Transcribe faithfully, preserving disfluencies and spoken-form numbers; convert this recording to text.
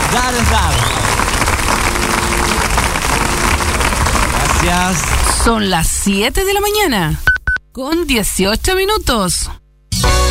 Dar es dar. Gracias. Son las siete de la mañana, con dieciocho minutos.